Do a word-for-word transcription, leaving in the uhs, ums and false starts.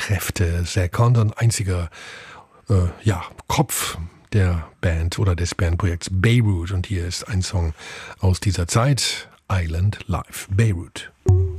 Kräfte. Zack Condon, einziger äh, ja, Kopf der Band oder des Bandprojekts Beirut. Und hier ist ein Song aus dieser Zeit, Island Life, Beirut.